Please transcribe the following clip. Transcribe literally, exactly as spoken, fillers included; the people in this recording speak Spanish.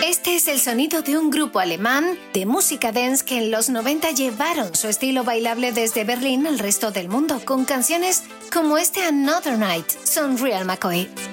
Este es el sonido de un grupo alemán de música dance que en los noventa llevaron su estilo bailable desde Berlín al resto del mundo con canciones como este Another Night. Son Real McCoy.